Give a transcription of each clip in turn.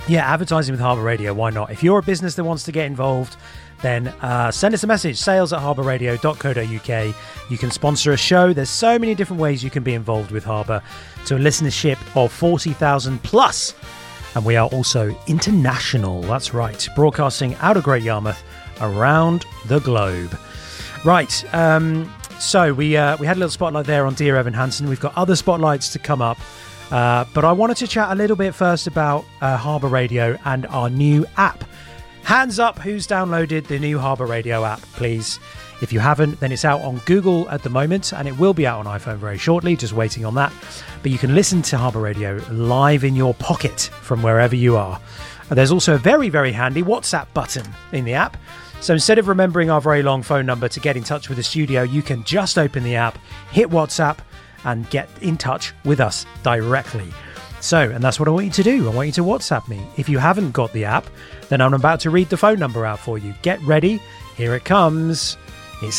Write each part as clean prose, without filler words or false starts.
Yeah, advertising with Harbour Radio, why not? If you're a business that wants to get involved, then send us a message, sales@harbourradio.co.uk. You can sponsor a show. There's so many different ways you can be involved with Harbour, to a listenership of 40,000 plus. And we are also international. That's right. Broadcasting out of Great Yarmouth around the globe. Right. So we had a little spotlight there on Dear Evan Hansen. We've got other spotlights to come up. But I wanted to chat a little bit first about Harbour Radio and our new app. Hands up who's downloaded the new Harbour Radio app, please. If you haven't, then it's out on Google at the moment, and it will be out on iPhone very shortly, just waiting on that. But you can listen to Harbour Radio live in your pocket from wherever you are. And there's also a very, very handy WhatsApp button in the app. So instead of remembering our very long phone number to get in touch with the studio, you can just open the app, hit WhatsApp, and get in touch with us directly. So, and that's what I want you to do. I want you to WhatsApp me. If you haven't got the app, then I'm about to read the phone number out for you. Get ready. Here it comes. It's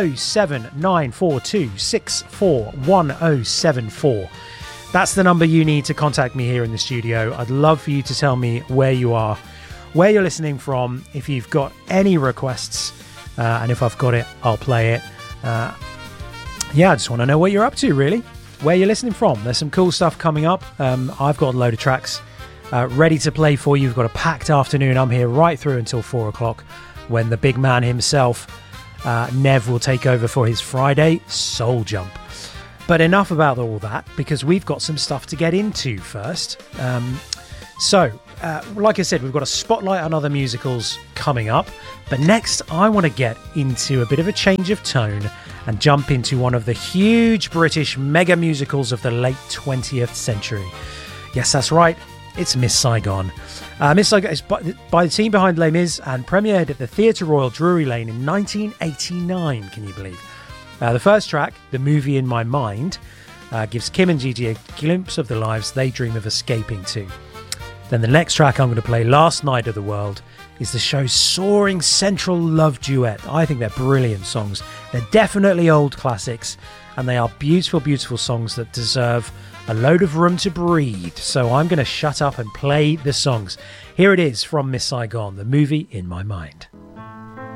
07942641074. That's the number you need to contact me here in the studio. I'd love for you to tell me where you are, where you're listening from, if you've got any requests, and if I've got it, I'll play it. Yeah, I just want to know what you're up to, really, where you're listening from. There's some cool stuff coming up. I've got a load of tracks ready to play for you. We've got a packed afternoon. I'm here right through until 4 o'clock, when the big man himself, Nev, will take over for his Friday Soul Jump. But enough about all that, because we've got some stuff to get into first. Like I said, we've got a spotlight on other musicals coming up. But next, I want to get into a bit of a change of tone and jump into one of the huge British mega musicals of the late 20th century. Yes, that's right. It's Miss Saigon. Miss Saigon is by the team behind Les Mis and premiered at the Theatre Royal Drury Lane in 1989, can you believe? The first track, The Movie in My Mind, gives Kim and Gigi a glimpse of the lives they dream of escaping to. Then the next track I'm going to play, Last Night of the World, is the show's soaring central love duet. I think they're brilliant songs. They're definitely old classics, and they are beautiful, beautiful songs that deserve a load of room to breathe. So I'm going to shut up and play the songs. Here it is from Miss Saigon, The Movie in My Mind.